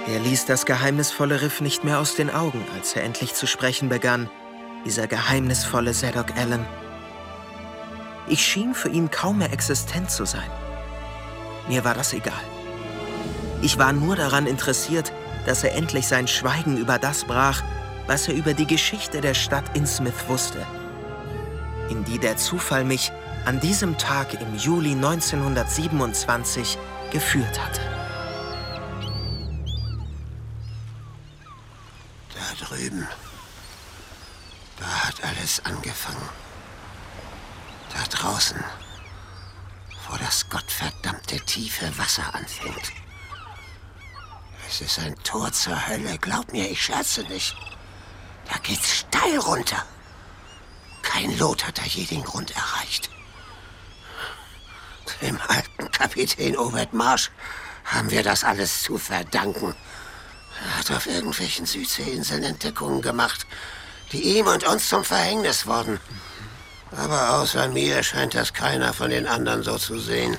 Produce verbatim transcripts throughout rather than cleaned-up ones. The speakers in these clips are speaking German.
Er ließ das geheimnisvolle Riff nicht mehr aus den Augen, als er endlich zu sprechen begann, dieser geheimnisvolle Zadok Allen. Ich schien für ihn kaum mehr existent zu sein. Mir war das egal. Ich war nur daran interessiert, dass er endlich sein Schweigen über das brach, was er über die Geschichte der Stadt Innsmouth wusste, in die der Zufall mich an diesem Tag im Juli neunzehnhundertsiebenundzwanzig geführt hatte. Da drüben, da hat alles angefangen. Da draußen, wo das gottverdammte tiefe Wasser anfängt. Es ist ein Tor zur Hölle, glaub mir, ich scherze nicht. Da geht's steil runter. Kein Lot hat da je den Grund erreicht. Dem alten Kapitän Obert Marsh haben wir das alles zu verdanken. Er hat auf irgendwelchen Südseeinseln Entdeckungen gemacht, die ihm und uns zum Verhängnis wurden. Aber außer mir scheint das keiner von den anderen so zu sehen.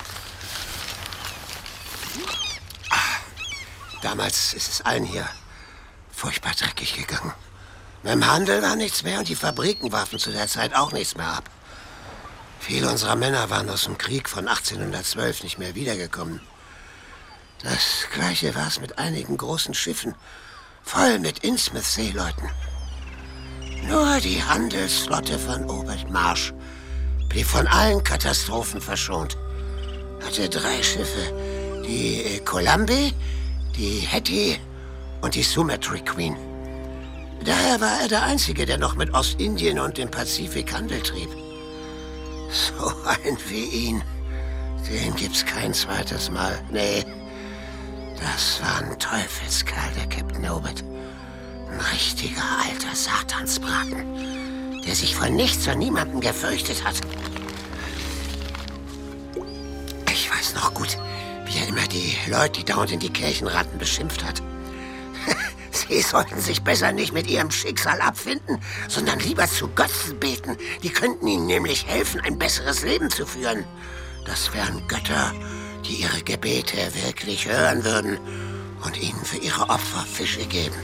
Damals ist es allen hier furchtbar dreckig gegangen. Mit dem Handel war nichts mehr und die Fabriken warfen zu der Zeit auch nichts mehr ab. Viele unserer Männer waren aus dem Krieg von achtzehnhundertzwölf nicht mehr wiedergekommen. Das Gleiche war es mit einigen großen Schiffen, voll mit Innsmouth-Seeleuten. Nur die Handelsflotte von Obert Marsh blieb von allen Katastrophen verschont. Hatte drei Schiffe, die Columbia, die Hetty und die Sumatra Queen. Daher war er der Einzige, der noch mit Ostindien und dem Pazifik Handel trieb. So ein wie ihn, den gibt's kein zweites Mal. Nee, das war ein Teufelskerl, der Captain Obert. Ein richtiger alter Satansbraten, der sich vor nichts und niemandem gefürchtet hat. Ich weiß noch gut, wie er immer die Leute, die dauernd in die Kirchen rannten, beschimpft hat. Sie sollten sich besser nicht mit ihrem Schicksal abfinden, sondern lieber zu Götzen beten. Die könnten ihnen nämlich helfen, ein besseres Leben zu führen. Das wären Götter, die ihre Gebete wirklich hören würden und ihnen für ihre Opfer Fische geben.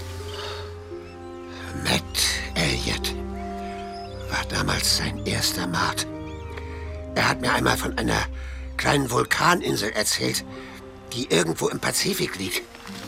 Matt Elliott war damals sein erster Mart. Er hat mir einmal von einer kleinen Vulkaninsel erzählt, die irgendwo im Pazifik liegt.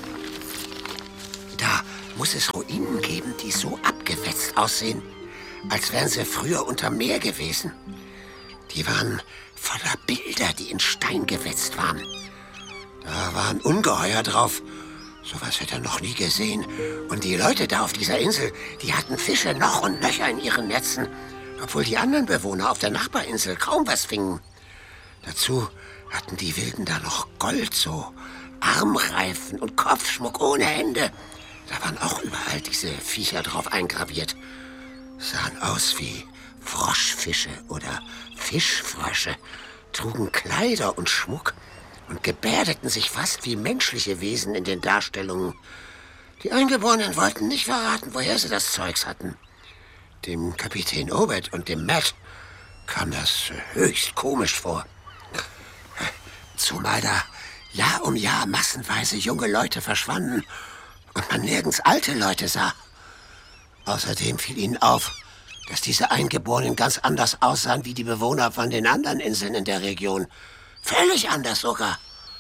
Da muss es Ruinen geben, die so abgewetzt aussehen, als wären sie früher unterm Meer gewesen. Die waren voller Bilder, die in Stein gewetzt waren. Da waren Ungeheuer drauf. Sowas hätte er noch nie gesehen. Und die Leute da auf dieser Insel, die hatten Fische noch und nöcher in ihren Netzen, obwohl die anderen Bewohner auf der Nachbarinsel kaum was fingen. Dazu hatten die Wilden da noch Gold, so Armreifen und Kopfschmuck ohne Hände. Da waren auch überall diese Viecher drauf eingraviert. Sahen aus wie Froschfische oder Fischfrösche, trugen Kleider und Schmuck und gebärdeten sich fast wie menschliche Wesen in den Darstellungen. Die Eingeborenen wollten nicht verraten, woher sie das Zeugs hatten. Dem Kapitän Obert und dem Matt kam das höchst komisch vor. Zumal da Jahr um Jahr massenweise junge Leute verschwanden und man nirgends alte Leute sah. Außerdem fiel ihnen auf, dass diese Eingeborenen ganz anders aussahen wie die Bewohner von den anderen Inseln in der Region. Völlig anders sogar.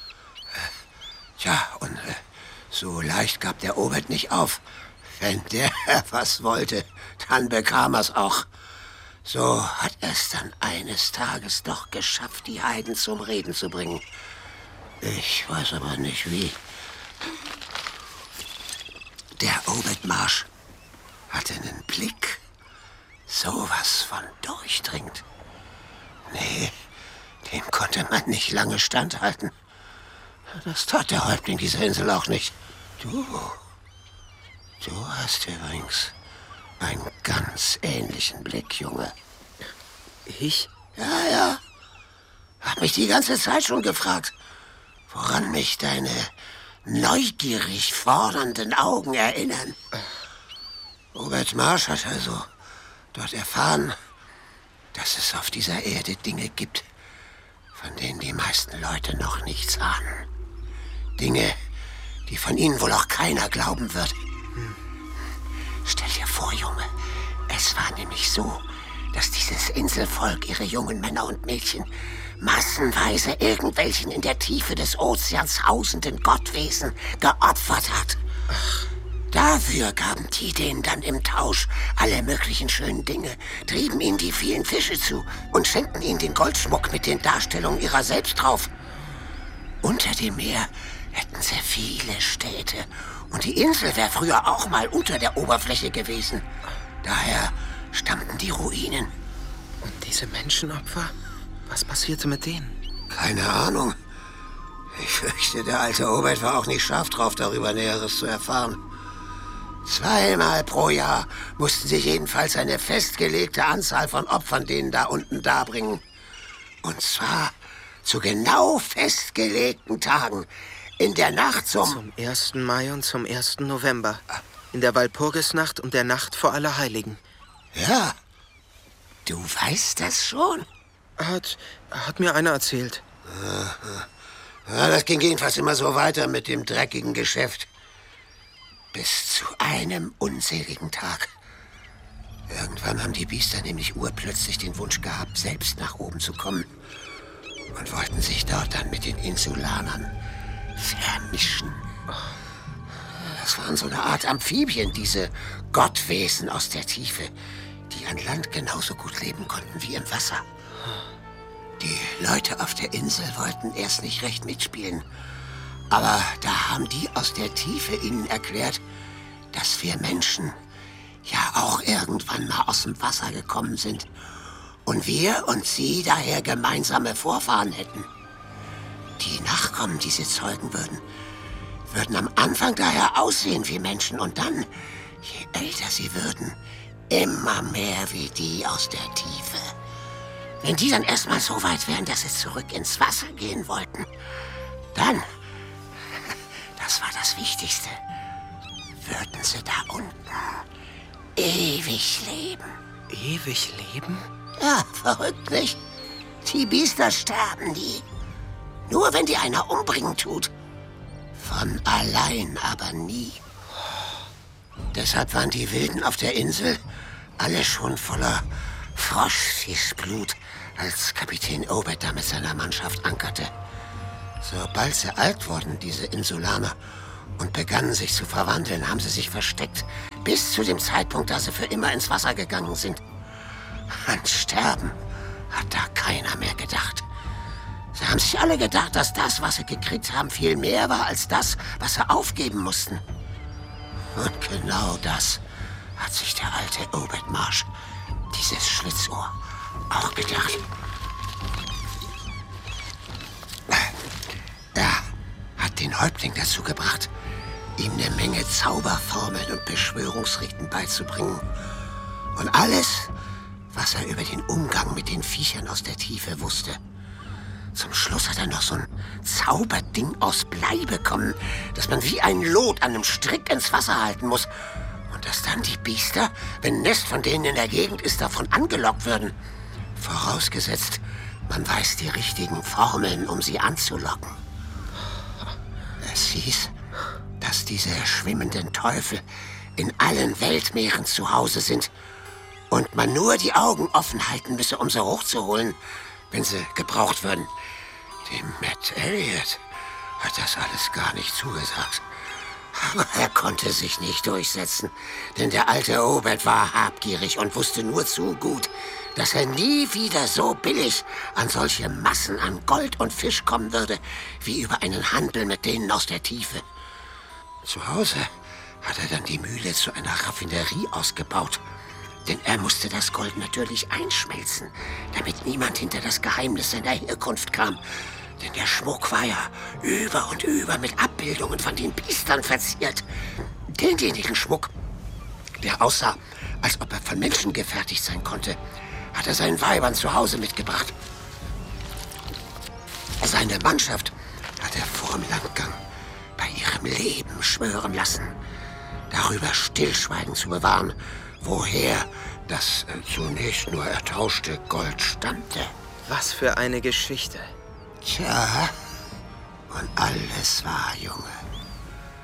Tja, und äh, so leicht gab der Obert nicht auf. Wenn der was wollte, dann bekam er's auch. So hat er's dann eines Tages doch geschafft, die Heiden zum Reden zu bringen. Ich weiß aber nicht wie. Der Obert Marsh hatte einen Blick, sowas von durchdringend. Nee, dem konnte man nicht lange standhalten. Das tat der Häuptling dieser Insel auch nicht. Du, du hast übrigens einen ganz ähnlichen Blick, Junge. Ich? Ja, ja. Hab mich die ganze Zeit schon gefragt, woran mich deine neugierig fordernden Augen erinnern. Obert Marsh hat also dort erfahren, dass es auf dieser Erde Dinge gibt, von denen die meisten Leute noch nichts ahnen. Dinge, die von ihnen wohl auch keiner glauben wird. Hm. Stell dir vor, Junge, es war nämlich so, dass dieses Inselvolk ihre jungen Männer und Mädchen massenweise irgendwelchen in der Tiefe des Ozeans hausenden Gottwesen geopfert hat. Ach. Dafür gaben die denen dann im Tausch alle möglichen schönen Dinge, trieben ihnen die vielen Fische zu und schenkten ihnen den Goldschmuck mit den Darstellungen ihrer selbst drauf. Unter dem Meer hätten sie viele Städte und die Insel wäre früher auch mal unter der Oberfläche gewesen. Daher stammten die Ruinen. Und diese Menschenopfer? Was passierte mit denen? Keine Ahnung. Ich fürchte, der alte Obert war auch nicht scharf drauf, darüber Näheres zu erfahren. Zweimal pro Jahr mussten sie jedenfalls eine festgelegte Anzahl von Opfern denen da unten darbringen. Und zwar zu genau festgelegten Tagen. In der Nacht zum... Zum ersten Mai und zum ersten November. In der Walpurgisnacht und der Nacht vor Allerheiligen. Ja, du weißt das schon? Hat, hat mir einer erzählt. Ja, das ging jedenfalls immer so weiter mit dem dreckigen Geschäft. Bis zu einem unseligen Tag. Irgendwann haben die Biester nämlich urplötzlich den Wunsch gehabt, selbst nach oben zu kommen. Und wollten sich dort dann mit den Insulanern vermischen. Das waren so eine Art Amphibien, diese Gottwesen aus der Tiefe, die an Land genauso gut leben konnten wie im Wasser. Die Leute auf der Insel wollten erst nicht recht mitspielen. Aber da haben die aus der Tiefe ihnen erklärt, dass wir Menschen ja auch irgendwann mal aus dem Wasser gekommen sind. Und wir und sie daher gemeinsame Vorfahren hätten. Die Nachkommen, die sie zeugen würden, würden am Anfang daher aussehen wie Menschen und dann, je älter sie würden, immer mehr wie die aus der Tiefe. Wenn die dann erstmal so weit wären, dass sie zurück ins Wasser gehen wollten, dann, das war das Wichtigste, würden sie da unten ewig leben. Ewig leben? Ja, verrückt, nicht? Die Biester sterben nie. Nur wenn die einer umbringen tut. Von allein aber nie. Deshalb waren die Wilden auf der Insel alle schon voller Froschfischblut, als Kapitän Obert da mit seiner Mannschaft ankerte. Sobald sie alt wurden, diese Insulaner, und begannen sich zu verwandeln, haben sie sich versteckt, bis zu dem Zeitpunkt, da sie für immer ins Wasser gegangen sind. An Sterben hat da keiner mehr gedacht. Sie haben sich alle gedacht, dass das, was sie gekriegt haben, viel mehr war als das, was sie aufgeben mussten. Und genau das hat sich der alte Obert Marsh, dieses Schlitzohr, auch gedacht. Er hat den Häuptling dazu gebracht, ihm eine Menge Zauberformeln und Beschwörungsriten beizubringen. Und alles, was er über den Umgang mit den Viechern aus der Tiefe wusste. Zum Schluss hat er noch so ein Zauberding aus Blei bekommen, das man wie ein Lot an einem Strick ins Wasser halten muss. Und dass dann die Biester, wenn ein Nest von denen in der Gegend ist, davon angelockt würden. Vorausgesetzt, man weiß die richtigen Formeln, um sie anzulocken. Es hieß, dass diese schwimmenden Teufel in allen Weltmeeren zu Hause sind und man nur die Augen offen halten müsse, um sie hochzuholen, wenn sie gebraucht würden. Dem Matt Elliot hat das alles gar nicht zugesagt. Aber er konnte sich nicht durchsetzen, denn der alte Obert war habgierig und wusste nur zu gut, dass er nie wieder so billig an solche Massen an Gold und Fisch kommen würde, wie über einen Handel mit denen aus der Tiefe. Zu Hause hat er dann die Mühle zu einer Raffinerie ausgebaut. Denn er musste das Gold natürlich einschmelzen, damit niemand hinter das Geheimnis seiner Herkunft kam. Denn der Schmuck war ja über und über mit Abbildungen von den Biestern verziert. Denjenigen Schmuck, der aussah, als ob er von Menschen gefertigt sein konnte, hat er seinen Weibern zu Hause mitgebracht. Seine Mannschaft hat er vor dem Landgang bei ihrem Leben schwören lassen, darüber Stillschweigen zu bewahren, woher das äh, zunächst nur ertauschte Gold stammte. Was für eine Geschichte. Tja, und alles wahr, Junge.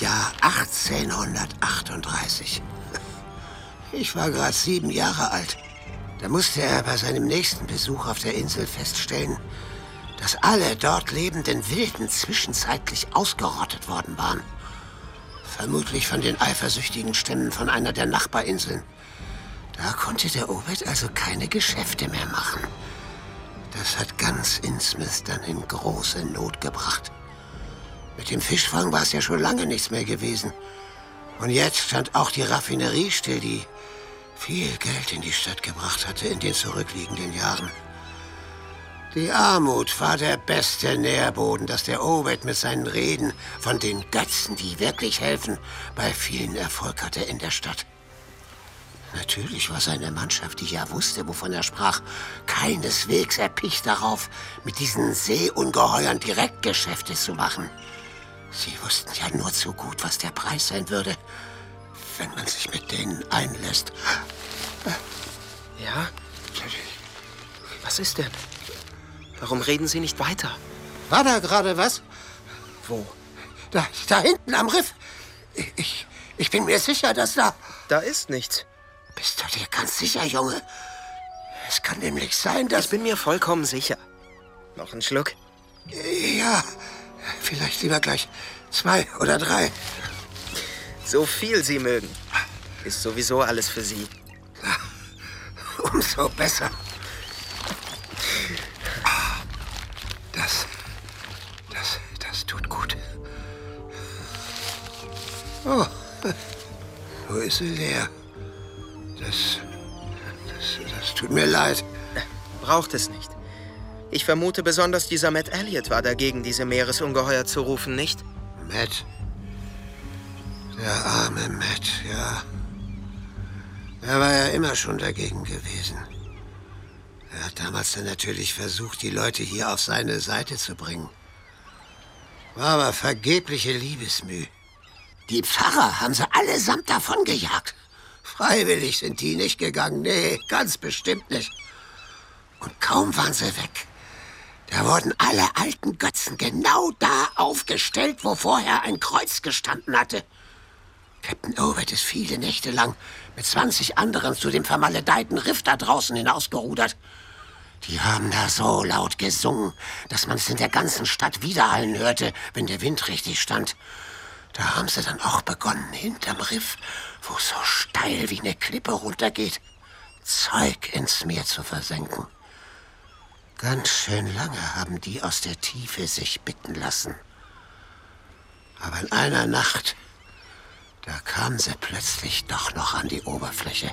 Jahr achtzehnhundertachtunddreißig. Ich war gerade sieben Jahre alt. Da musste er bei seinem nächsten Besuch auf der Insel feststellen, dass alle dort lebenden Wilden zwischenzeitlich ausgerottet worden waren. Vermutlich von den eifersüchtigen Stämmen von einer der Nachbarinseln. Da konnte der Obed also keine Geschäfte mehr machen. Das hat ganz Innsmouth dann in große Not gebracht. Mit dem Fischfang war es ja schon lange nichts mehr gewesen. Und jetzt stand auch die Raffinerie still, die viel Geld in die Stadt gebracht hatte in den zurückliegenden Jahren. Die Armut war der beste Nährboden, dass der Obed mit seinen Reden von den Götzen, die wirklich helfen, bei vielen Erfolg hatte in der Stadt. Natürlich war seine Mannschaft, die ja wusste, wovon er sprach, keineswegs erpicht darauf, mit diesen Seeungeheuern Direktgeschäfte zu machen. Sie wussten ja nur zu gut, was der Preis sein würde, wenn man sich mit denen einlässt. Ja? Was ist denn? Warum reden Sie nicht weiter? War da gerade was? Wo? Da, da hinten am Riff. Ich, ich bin mir sicher, dass da... Da ist nichts. Bist du dir ganz sicher, Junge? Es kann nämlich sein, dass... Ich bin mir vollkommen sicher. Noch ein Schluck? Ja, vielleicht lieber gleich zwei oder drei. So viel Sie mögen. Ist sowieso alles für Sie. Umso besser. Das, das, das tut gut. Oh, wo ist sie leer? Das, das, das tut mir leid. Braucht es nicht. Ich vermute, besonders dieser Matt Elliott war dagegen, diese Meeresungeheuer zu rufen, nicht? Matt? Der arme Matt, ja. Er war ja immer schon dagegen gewesen. Er hat damals dann natürlich versucht, die Leute hier auf seine Seite zu bringen. War aber vergebliche Liebesmüh. Die Pfarrer haben sie allesamt davongejagt. Freiwillig sind die nicht gegangen, nee, ganz bestimmt nicht. Und kaum waren sie weg, da wurden alle alten Götzen genau da aufgestellt, wo vorher ein Kreuz gestanden hatte. Captain Obed ist viele Nächte lang mit zwanzig anderen zu dem vermaledeiten Riff da draußen hinausgerudert. Die haben da so laut gesungen, dass man es in der ganzen Stadt widerhallen hörte, wenn der Wind richtig stand. Da haben sie dann auch begonnen, hinterm Riff, wo es so steil wie eine Klippe runtergeht, Zeug ins Meer zu versenken. Ganz schön lange haben die aus der Tiefe sich bitten lassen. Aber in einer Nacht, da kamen sie plötzlich doch noch an die Oberfläche.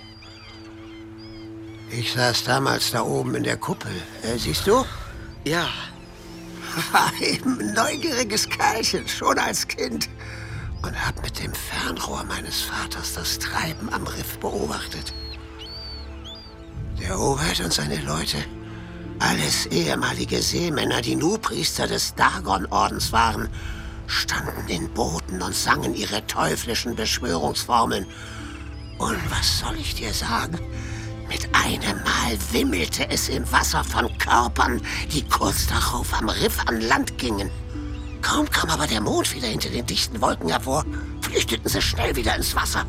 Ich saß damals da oben in der Kuppel. Äh, siehst du? Ja. War eben ein neugieriges Kerlchen, schon als Kind. Und hab mit dem Fernrohr meines Vaters das Treiben am Riff beobachtet. Der Obed und seine Leute, alles ehemalige Seemänner, die Nu-Priester des Dagon-Ordens waren, standen in Booten und sangen ihre teuflischen Beschwörungsformeln. Und was soll ich dir sagen? Mit einem Mal wimmelte es im Wasser von Körpern, die kurz darauf am Riff an Land gingen. Kaum kam aber der Mond wieder hinter den dichten Wolken hervor, flüchteten sie schnell wieder ins Wasser.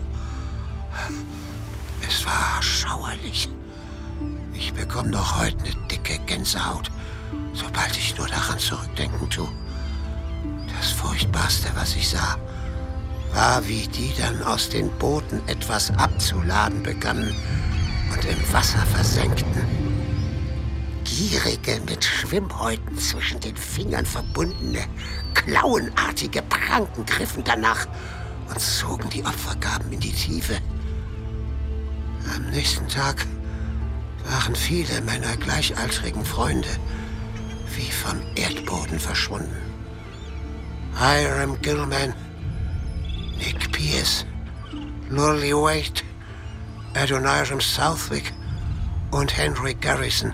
Es war schauerlich. Ich bekomme noch heute eine dicke Gänsehaut, sobald ich nur daran zurückdenken tue. Das Furchtbarste, was ich sah, war, wie die dann aus den Booten etwas abzuladen begannen und im Wasser versenkten. Gierige, mit Schwimmhäuten zwischen den Fingern verbundene, klauenartige Pranken griffen danach und zogen die Opfergaben in die Tiefe. Am nächsten Tag waren viele meiner gleichaltrigen Freunde wie vom Erdboden verschwunden. Hiram Gilman, Nick Pierce, Lurley Wade, Adoniram Southwick und Henry Garrison.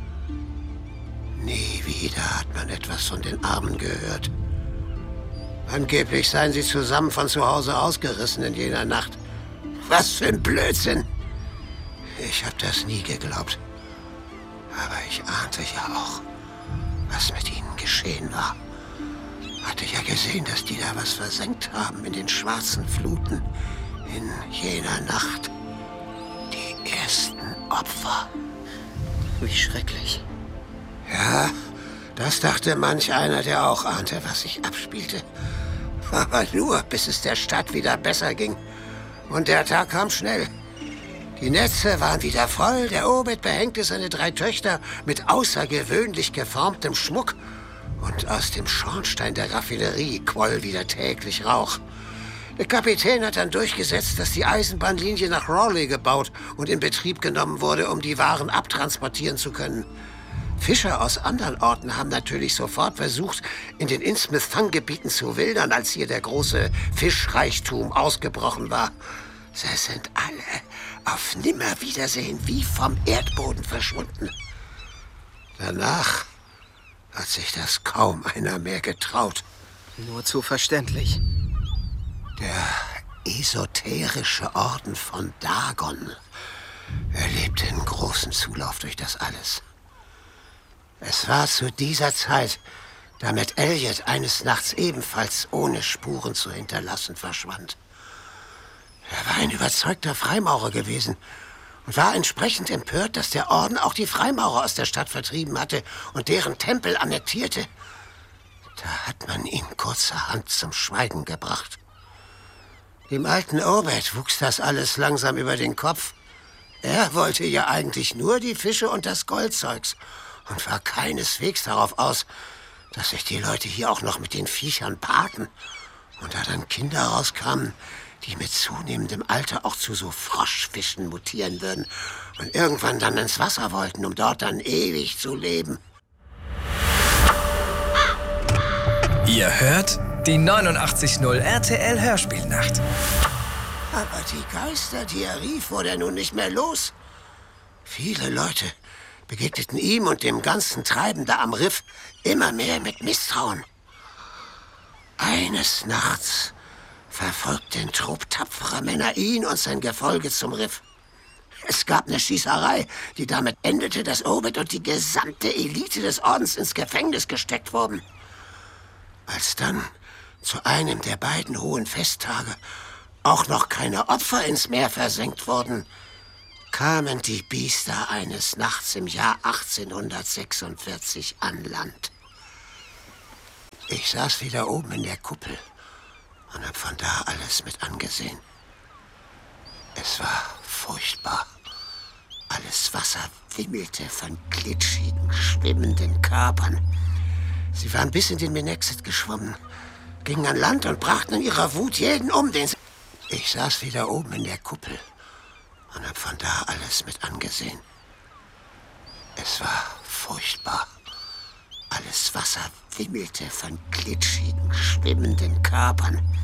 Nie wieder hat man etwas von den Armen gehört. Angeblich seien sie zusammen von zu Hause ausgerissen in jener Nacht. Was für ein Blödsinn! Ich habe das nie geglaubt. Aber ich ahnte ja auch, was mit ihnen geschehen war. Hatte ja gesehen, dass die da was versenkt haben in den schwarzen Fluten in jener Nacht. Die ersten Opfer. Wie schrecklich. Ja, das dachte manch einer, der auch ahnte, was sich abspielte. Aber nur, bis es der Stadt wieder besser ging. Und der Tag kam schnell. Die Netze waren wieder voll, der Obed behängte seine drei Töchter mit außergewöhnlich geformtem Schmuck. Und aus dem Schornstein der Raffinerie quoll wieder täglich Rauch. Der Kapitän hat dann durchgesetzt, dass die Eisenbahnlinie nach Raleigh gebaut und in Betrieb genommen wurde, um die Waren abtransportieren zu können. Fischer aus anderen Orten haben natürlich sofort versucht, in den Innsmouth-Fanggebieten zu wildern, als hier der große Fischreichtum ausgebrochen war. Sie sind alle auf Nimmerwiedersehen wie vom Erdboden verschwunden. Danach hat sich das kaum einer mehr getraut. Nur zu verständlich. Der esoterische Orden von Dagon erlebte einen großen Zulauf durch das alles. Es war zu dieser Zeit, da Matt Elliot eines Nachts ebenfalls ohne Spuren zu hinterlassen verschwand. Er war ein überzeugter Freimaurer gewesen und war entsprechend empört, dass der Orden auch die Freimaurer aus der Stadt vertrieben hatte und deren Tempel annektierte. Da hat man ihn kurzerhand zum Schweigen gebracht. Dem alten Obed wuchs das alles langsam über den Kopf. Er wollte ja eigentlich nur die Fische und das Goldzeugs und war keineswegs darauf aus, dass sich die Leute hier auch noch mit den Viechern paarten. Und da dann Kinder rauskamen, die mit zunehmendem Alter auch zu so Froschfischen mutieren würden und irgendwann dann ins Wasser wollten, um dort dann ewig zu leben. Ihr hört die neunundachtzig Komma null R T L Hörspielnacht. Aber die Geister, die er rief, wurde er nun nicht mehr los. Viele Leute begegneten ihm und dem ganzen Treiben da am Riff immer mehr mit Misstrauen. Eines Nachts verfolgte ein Trupp tapferer Männer ihn und sein Gefolge zum Riff. Es gab eine Schießerei, die damit endete, dass Obed und die gesamte Elite des Ordens ins Gefängnis gesteckt wurden. Als dann zu einem der beiden hohen Festtage auch noch keine Opfer ins Meer versenkt wurden, kamen die Biester eines Nachts im Jahr achtzehnhundertsechsundvierzig an Land. Ich saß wieder oben in der Kuppel und hab von da alles mit angesehen. Es war furchtbar. Alles Wasser wimmelte von glitschigen, schwimmenden Körpern. Sie waren bis in den Menexit geschwommen, gingen an Land und brachten in ihrer Wut jeden um, den sie... Ich saß wieder oben in der Kuppel und hab von da alles mit angesehen. Es war furchtbar. Alles Wasser wimmelte von glitschigen, schwimmenden Körpern.